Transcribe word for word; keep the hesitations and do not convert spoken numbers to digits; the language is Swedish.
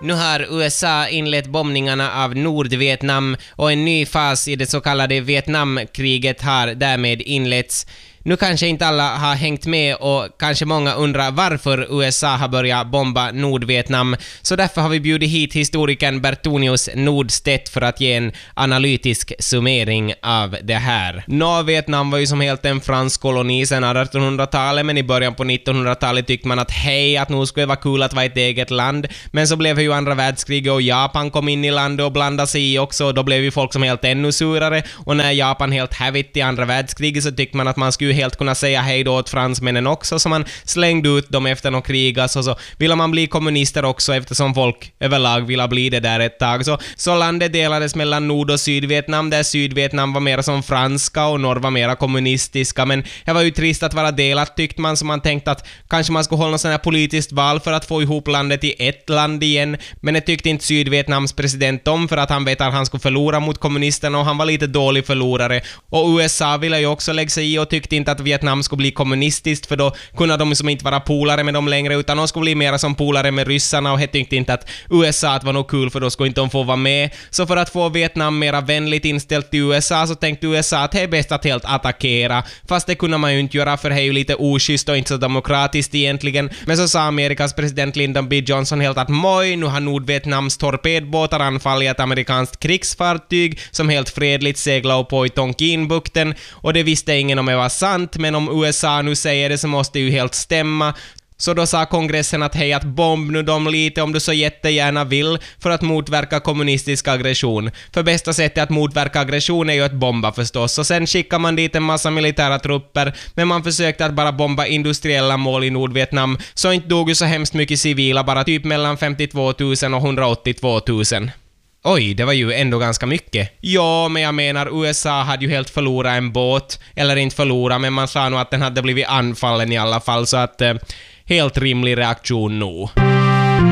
Nu har U S A inlett bombningarna av Nordvietnam och en ny fas i det så kallade Vietnamkriget har därmed inletts. Nu kanske inte alla har hängt med och kanske många undrar varför U S A har börjat bomba Nordvietnam. Så därför har vi bjudit hit historikern Bertonius Nordstedt för att ge en analytisk summering av det här. Nordvietnam var ju som helt en fransk koloni sedan artonhundratalet, men i början på nittonhundratalet tyckte man att hej, att nu skulle det vara kul att vara ett eget land. Men så blev det ju andra världskriget och Japan kom in i landet och blandade sig i också, och då blev ju folk som helt ännu surare. Och när Japan helt hävitt i andra världskriget så tyckte man att man skulle helt kunna säga hej då åt fransmännen också, så man slängde ut dem efter någon krigas, och så ville man bli kommunister också eftersom folk överlag ville bli det där ett tag. Så, så landet delades mellan Nord- och Sydvietnam, där Sydvietnam var mer som franska och norr var mer kommunistiska, men det var ju trist att vara delat tyckte man, så man tänkte att kanske man skulle hålla något sån här politiskt val för att få ihop landet i ett land igen, men det tyckte inte Sydvietnams president om, för att han vet att han skulle förlora mot kommunisterna och han var lite dålig förlorare. Och U S A ville ju också lägga sig i och tyckte inte att Vietnam skulle bli kommunistiskt, för då kunde de som inte vara polare med dem längre, utan de skulle bli mer som polare med ryssarna, och det tyckte inte att U S A att var nog kul, för då skulle inte de få vara med. Så för att få Vietnam mera vänligt inställt till U S A så tänkte U S A att det är bäst att helt attackera, fast det kunde man ju inte göra, för det är ju lite oschysst och inte så demokratiskt egentligen. Men så sa Amerikas president Lyndon B. Johnson helt att moj, nu har Nordvietnams torpedbåtar anfallit ett amerikanskt krigsfartyg som helt fredligt seglade på i Tonkinbukten, och det visste ingen om det var sant, men om U S A nu säger det så måste det ju helt stämma. Så då sa kongressen att hej, att bomb nu dem lite om du så jättegärna vill, för att motverka kommunistisk aggression. För bästa sättet att motverka aggression är ju att bomba förstås, och sen skickar man dit en massa militära trupper, men man försökte att bara bomba industriella mål i Nordvietnam, så inte dog ju så hemskt mycket civila, bara typ mellan femtiotvå tusen och hundraåttiotvå tusen. Oj, det var ju ändå ganska mycket. Ja, men jag menar, U S A hade ju helt förlorat en båt. Eller inte förlorat, men man sa nog att den hade blivit anfallen i alla fall. Så att, eh, helt rimlig reaktion nu.